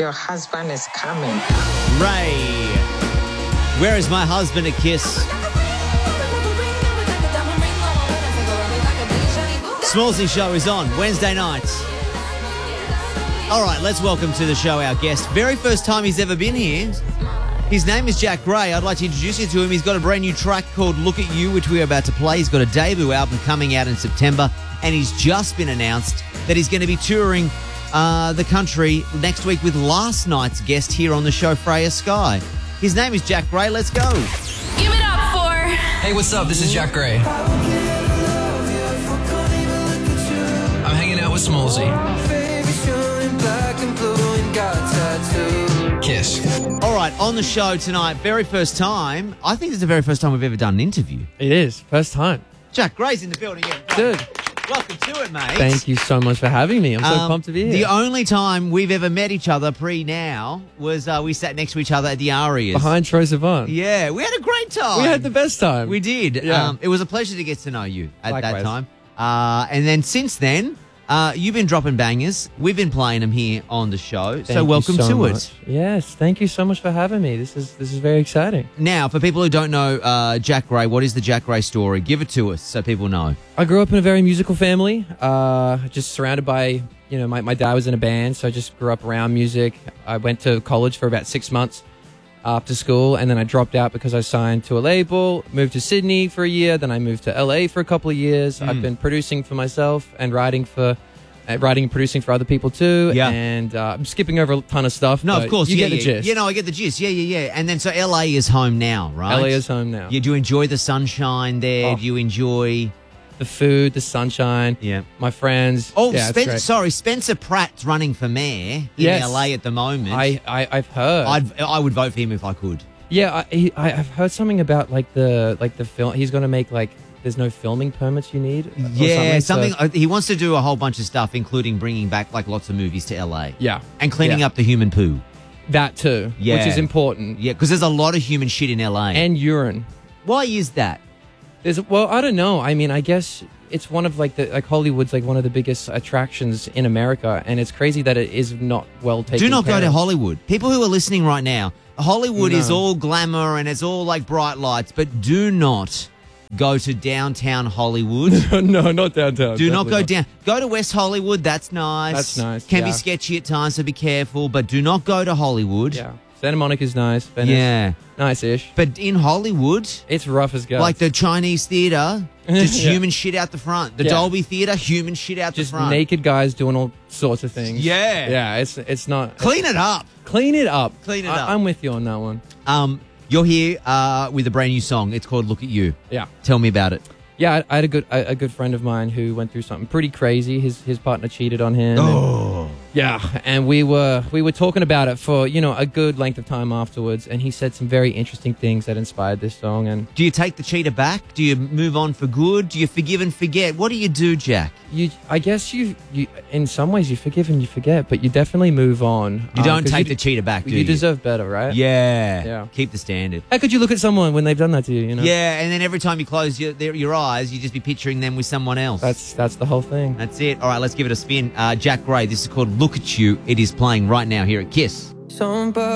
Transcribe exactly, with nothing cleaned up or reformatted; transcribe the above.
Your husband is coming. Ray, Where Is My Husband? A Kiss. Smallsy Show is on Wednesday nights. All right, let's welcome to the show our guest. Very first time he's ever been here. His name is Jack Gray. I'd like to introduce you to him. He's got a brand new track called Look At You, which we're about to play. He's got a debut album coming out in September, and he's just been announced that he's going to be touring uh, the country next week with last night's guest here on the show, Freya Sky. His name is Jack Gray. Let's go. Give it up for... Hey, what's up? This is Jack Gray. I'm hanging out with Smallsy. Kiss. All right, on the show tonight, very first time. I think it's the very first time we've ever done an interview. It is. First time. Jack Gray's in the building. Yeah, Dude. Welcome to it, mate. Thank you so much for having me. I'm so Um, pumped to be here. The only time we've ever met each other pre-now was uh, we sat next to each other at the Arias. Behind Troye Sivan. Yeah, we had a great time. We had the best time. We did. Yeah. Um, it was a pleasure to get to know you at that Likewise. time. Uh, and then since then, uh, you've been dropping bangers. We've been playing them here on the show. Thank so you welcome so to much. it. Yes, thank you so much for having me. This is this is very exciting. Now, for people who don't know uh, Jack Gray, what is the Jack Gray story? Give it to us so people know. I grew up in a very musical family, uh, just surrounded by, you know, my, my dad was in a band, so I just grew up around music. I went to college for about six months after school, and then I dropped out because I signed to a label, moved to Sydney for a year, then I moved to L A for a couple of years. Mm. I've been producing for myself and writing for... Uh, writing and producing for other people too, Yeah. and uh, I'm skipping over a ton of stuff. No, but of course. you yeah, get the yeah. gist. Yeah, no, I get the gist. Yeah, yeah, yeah. And then so L A is home now, right? L A is home now. Yeah, do you enjoy the sunshine there? Oh. Do you enjoy... The food, the sunshine, Yeah. my friends. Oh, yeah, it's Spen- great. sorry, Spencer Pratt's running for mayor in Yes. L A at the moment. I, I I've heard. I'd, I would vote for him if I could. yeah, I, he, I I've heard something about like the like the film. He's gonna make like there's no filming permits you need. or Yeah, something. something. So- uh, he wants to do a whole bunch of stuff, including bringing back like lots of movies to L A. yeah, And cleaning Yeah. up the human poo. that too. Yeah. which is important. Yeah, because there's a lot of human shit in L A. And urine. why is that? There's well, I don't know. I mean, I guess it's one of like the like Hollywood's like one of the biggest attractions in America, and it's crazy that it is not well taken. Do not go care to of. Hollywood. People who are listening right now, Hollywood is No. all glamour and it's all like bright lights, but do not go to downtown Hollywood. no, not downtown. Do not definitely go down. Go to West Hollywood. That's nice. That's nice, Can be yeah. sketchy at times, so be careful. But do not go to Hollywood. Yeah, Santa Monica's nice. Venice, Yeah. nice-ish. But in Hollywood, It's rough as guts. like the Chinese theater, just Yeah. human shit out the front. The Yeah. Dolby theater, human shit out just the front. naked guys doing all sorts of things. Yeah. yeah. It's it's not Clean it up. clean it up. Clean it I, up. I'm with you on that one. Um, you're here uh, with a brand new song. It's called "Look at You." Yeah, Tell me about it. yeah. I, I had a good a, a good friend of mine who went through something pretty crazy. His his partner cheated on him. and- Oh, yeah, and we were we were talking about it for you know a good length of time afterwards, and he said some very interesting things that inspired this song. And do you take the cheater back? Do you move on for good? Do you forgive and forget? What do you do, Jack? you, I guess you you in some ways you forgive and you forget, but you definitely move on. You um, don't 'cause take you, the cheater back, do you? you? deserve better, right? Yeah. Yeah. Keep the standard. How could you look at someone when they've done that to you? You know. Yeah, and then every time you close your, their, your eyes, you just be picturing them with someone else. That's that's the whole thing. That's it. All right, let's give it a spin. Uh, Jack Gray, this is called Look at You. It is playing right now here at Kiss. Somebody